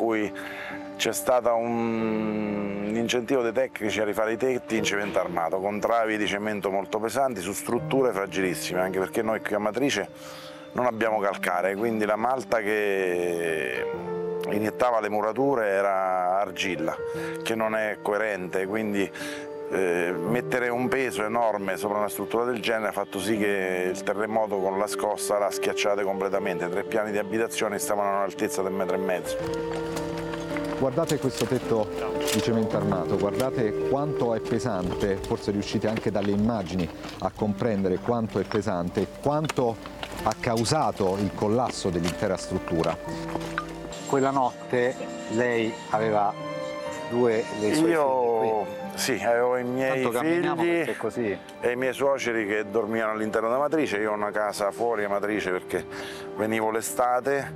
cui c'è stato un incentivo dei tecnici a rifare i tetti in cemento armato, con travi di cemento molto pesanti su strutture fragilissime, anche perché noi qui a Matrice non abbiamo calcare, quindi la malta che iniettava le murature era argilla, che non è coerente, quindi mettere un peso enorme sopra una struttura del genere ha fatto sì che il terremoto con la scossa l'ha schiacciata completamente. 3 piani di abitazione stavano all'altezza del 1,5 metri. Guardate questo tetto di cemento armato, guardate quanto è pesante, forse riuscite anche dalle immagini a comprendere quanto è pesante e quanto ha causato il collasso dell'intera struttura. Quella notte lei aveva dei suoi figli. Sì, avevo i miei figli così. E i miei suoceri che dormivano all'interno della Matrice. Io ho una casa fuori a Matrice perché venivo l'estate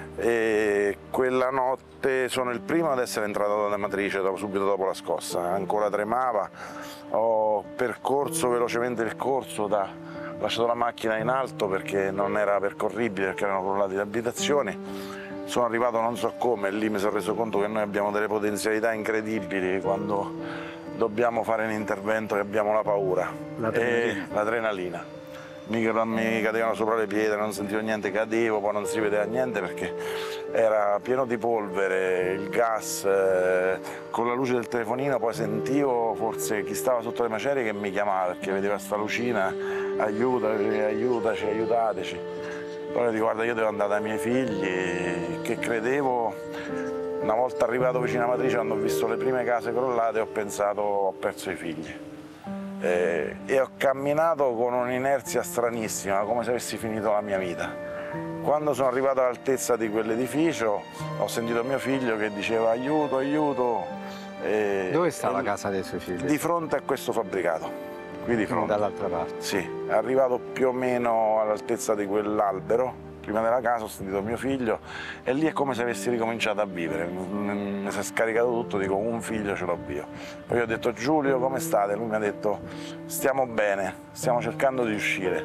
e quella notte sono il primo ad essere entrato da Matrice subito dopo la scossa. Ancora tremava, ho percorso velocemente il corso, ho lasciato la macchina in alto perché non era percorribile, perché erano crollate le abitazioni. Sono arrivato non so come, e lì mi sono reso conto che noi abbiamo delle potenzialità incredibili quando dobbiamo fare un intervento e abbiamo la paura. L'adrenalina. Mi cadevano sopra le pietre, non sentivo niente, cadevo, poi non si vedeva niente perché era pieno di polvere, il gas, con la luce del telefonino poi sentivo forse chi stava sotto le macerie che mi chiamava perché vedeva sta lucina, aiutaci, aiutateci. Poi dico, guarda, io devo andare dai miei figli, che credevo, una volta arrivato vicino a Matrice, quando ho visto le prime case crollate, ho pensato, ho perso i figli. E ho camminato con un'inerzia stranissima, come se avessi finito la mia vita. Quando sono arrivato all'altezza di quell'edificio, ho sentito mio figlio che diceva aiuto, aiuto. Dove sta la casa dei suoi figli? Di fronte a questo fabbricato. Qui di fronte. Dall'altra parte? Sì, è arrivato più o meno all'altezza di quell'albero, prima della casa ho sentito mio figlio e lì è come se avessi ricominciato a vivere, mi si è scaricato tutto, dico un figlio ce l'ho io. Poi io ho detto Giulio come state? Lui mi ha detto stiamo bene, stiamo cercando di uscire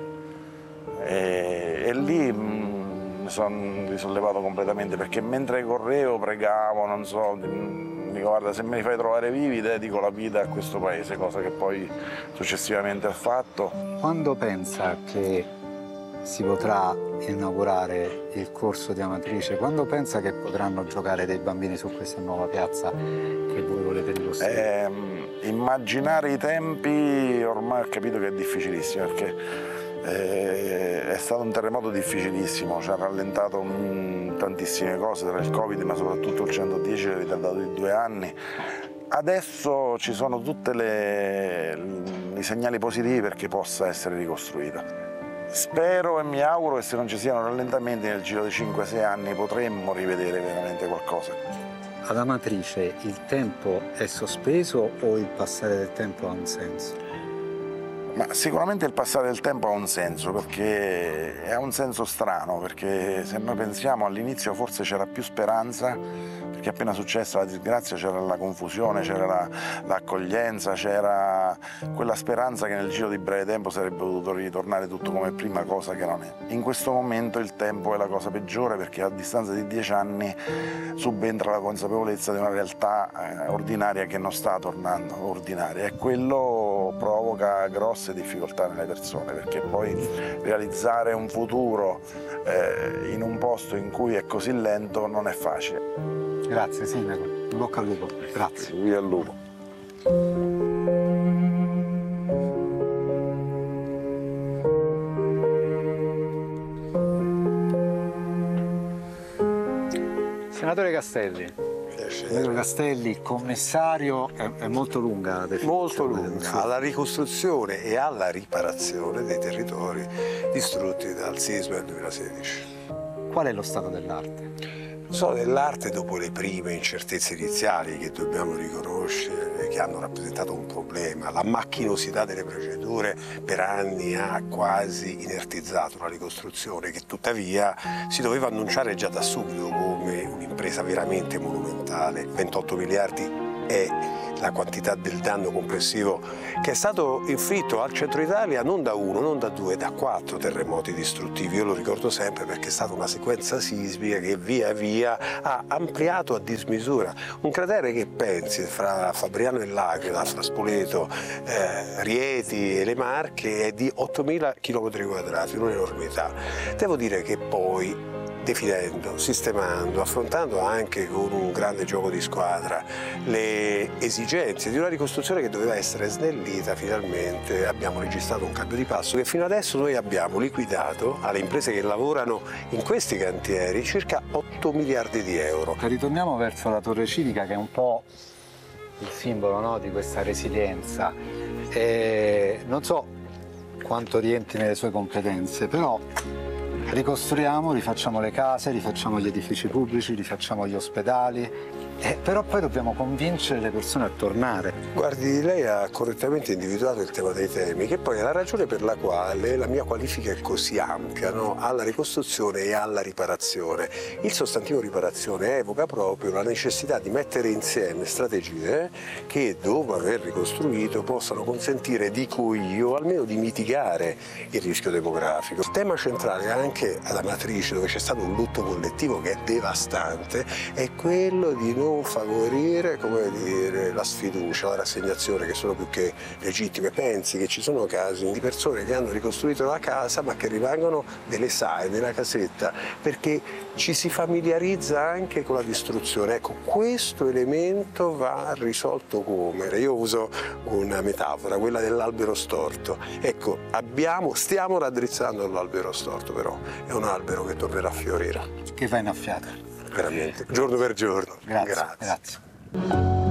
e lì mi sono risollevato completamente perché mentre correvo pregavo, non so, dico guarda se me li fai trovare vivi dedico la vita a questo paese, cosa che poi successivamente ho fatto. Quando pensa che si potrà inaugurare il corso di Amatrice, quando pensa che potranno giocare dei bambini su questa nuova piazza che voi volete ricostruire? Immaginare i tempi ormai ho capito che è difficilissimo perché è stato un terremoto difficilissimo, ci ha rallentato tantissime cose, tra il Covid ma soprattutto il 110 è ritardato di 2 anni. Adesso ci sono tutti i segnali positivi perché possa essere ricostruita. Spero e mi auguro che se non ci siano rallentamenti nel giro di 5-6 anni potremmo rivedere veramente qualcosa. Ad Amatrice il tempo è sospeso o il passare del tempo ha un senso? Ma sicuramente il passare del tempo ha un senso, perché ha un senso strano, perché se noi pensiamo all'inizio forse c'era più speranza, perché appena successa la disgrazia c'era la confusione, c'era l'accoglienza, c'era quella speranza che nel giro di breve tempo sarebbe potuto ritornare tutto come prima, cosa che non è. In questo momento il tempo è la cosa peggiore perché a distanza di 10 anni subentra la consapevolezza di una realtà ordinaria che non sta tornando ordinaria e quello provoca grosse difficoltà nelle persone perché poi realizzare un futuro in un posto in cui è così lento non è facile. Grazie Sindaco, in bocca al lupo. Grazie. Via al lupo. Senatore Castelli. Senatore Castelli, commissario, è molto lunga la definizione. Molto lunga, alla ricostruzione e alla riparazione dei territori distrutti dal sisma del 2016. Qual è lo stato dell'arte? Lo stato dell'arte dopo le prime incertezze iniziali che dobbiamo riconoscere, che hanno rappresentato un problema, la macchinosità delle procedure per anni ha quasi inertizzato una ricostruzione che tuttavia si doveva annunciare già da subito come un'impresa veramente monumentale, 28 miliardi è la quantità del danno complessivo che è stato inflitto al centro Italia non da 1, non da 2, da 4 terremoti distruttivi. Io lo ricordo sempre perché è stata una sequenza sismica che via via ha ampliato a dismisura. Un cratere che pensi fra Fabriano e L'Aquila, fra Spoleto, Rieti e le Marche è di 8.000 km², un'enormità. Devo dire che poi, definendo, sistemando, affrontando anche con un grande gioco di squadra le esigenze di una ricostruzione che doveva essere snellita, finalmente abbiamo registrato un cambio di passo che fino adesso noi abbiamo liquidato alle imprese che lavorano in questi cantieri circa 8 miliardi di euro. Ritorniamo verso la torre civica, che è un po' il simbolo, no, di questa resilienza. Non so quanto rientri nelle sue competenze, però ricostruiamo, rifacciamo le case, rifacciamo gli edifici pubblici, rifacciamo gli ospedali, però poi dobbiamo convincere le persone a tornare. Guardi, lei ha correttamente individuato il tema dei temi, che poi è la ragione per la quale la mia qualifica è così ampia, no? Alla ricostruzione e alla riparazione. Il sostantivo riparazione evoca proprio la necessità di mettere insieme strategie che, dopo aver ricostruito, possano consentire, dico io, almeno di mitigare il rischio demografico. Il tema centrale anche alla Matrice, dove c'è stato un lutto collettivo che è devastante, è quello di non favorire, come dire, la sfiducia, la rassegnazione, che sono più che legittime. Pensi che ci sono casi di persone che hanno ricostruito la casa ma che rimangono delle sae nella casetta perché ci si familiarizza anche con la distruzione. Ecco, questo elemento va risolto come? Io uso una metafora, quella dell'albero storto. Ecco, stiamo raddrizzando l'albero storto, però è un albero che tornerà a fiorire. Che va innaffiato. Veramente, giorno per giorno. Grazie.